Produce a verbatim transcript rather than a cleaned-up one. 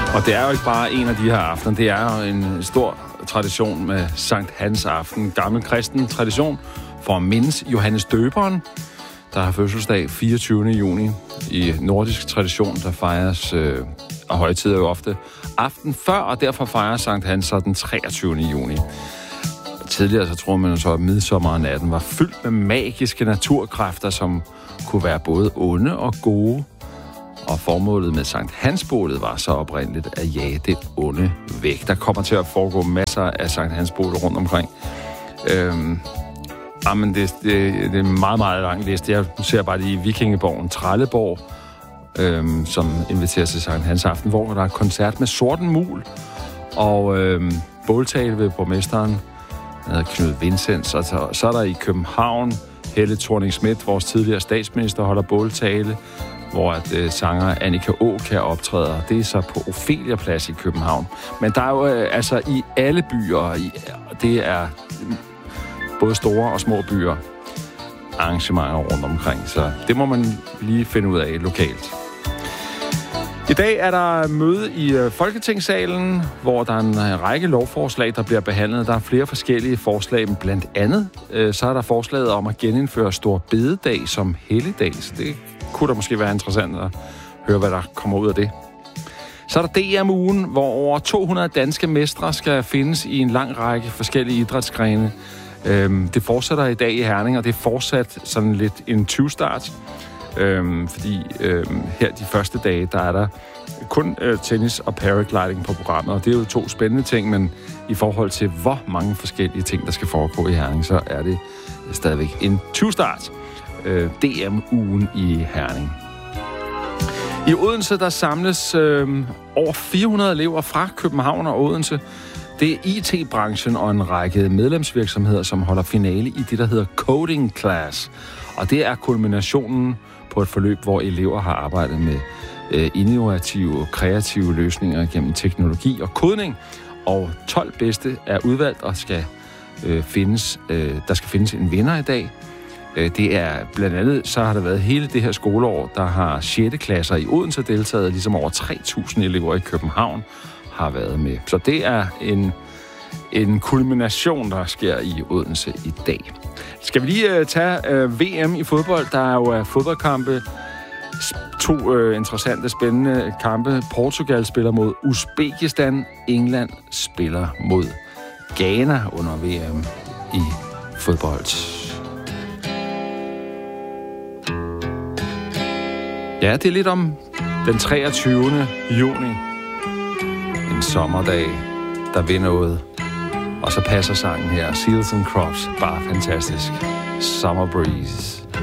Og det er jo ikke bare en af de her aftener, det er jo en stor tradition med Sankt Hans aften. Gammel kristen tradition for at mindes Johannes Døberen, der har fødselsdag fireogtyvende juni. I nordisk tradition, der fejres, øh, og højtider jo ofte aften før, og derfor fejrer Sankt Hans så den treogtyvende juni. Tidligere så tror man så, at midsommernatten var fyldt med magiske naturkræfter, som kunne være både onde og gode. Og formålet med Sankt Hans-bålet var så oprindeligt at jage det onde væk. Der kommer til at foregå masser af Sankt Hans-bålet rundt omkring. Øhm, jamen, det, det, det er en meget, meget lang liste. Jeg ser bare lige Vikingeborgen Trelleborg, øhm, som inviterer til Sankt Hans aften, hvor der er koncert med Sorten Mul og øhm, båltale ved borgmesteren, der hedder Knud Vincents. Og så, så er der i København Helle Thorning-Schmidt, vores tidligere statsminister, holder båltale, hvor at øh, sanger Annika Aakjær optræder. Det er så på Ophelia Plads i København. Men der er jo øh, altså i alle byer, i, det er både store og små byer, arrangementer rundt omkring. Så det må man lige finde ud af lokalt. I dag er der møde i øh, Folketingssalen, hvor der er en øh, række lovforslag, der bliver behandlet. Der er flere forskellige forslag, men blandt andet øh, så er der forslaget om at genindføre Stor Bededag som helligdag. Så det kunne da måske være interessant at høre, hvad der kommer ud af det. Så er der D M-ugen, hvor over to hundrede danske mestre skal findes i en lang række forskellige idrætsgrene. Øhm, det fortsætter i dag i Herning, og det er fortsat sådan lidt en tyve-start. Øhm, fordi øhm, her de første dage, der er der kun øh, tennis og paragliding på programmet, og det er jo to spændende ting, men i forhold til hvor mange forskellige ting, der skal foregå i Herning, så er det stadigvæk en tyve-start. Øh, D M-ugen i Herning. I Odense, der samles øh, over fire hundrede elever fra København og Odense. Det er I T-branchen og en række medlemsvirksomheder, som holder finale i det, der hedder Coding Class. Og det er kulminationen på et forløb, hvor elever har arbejdet med øh, innovative og kreative løsninger gennem teknologi og kodning. Og tolv bedste er udvalgt og skal øh, findes, øh, der skal findes en vinder i dag. Det er blandt andet, så har der været hele det her skoleår, der har sjette klasser i Odense deltaget, ligesom over tre tusind elever i København har været med. Så det er en, en kulmination, der sker i Odense i dag. Skal vi lige uh, tage uh, V M i fodbold? Der er jo uh, fodboldkampe, to uh, interessante, spændende kampe. Portugal spiller mod Uzbekistan, England spiller mod Ghana under V M i fodbold. Ja, det er lidt om den treogtyvende juni. En sommerdag, der vil noget. Og så passer sangen her, Seals and Crofts, bare fantastisk. Summer Breeze.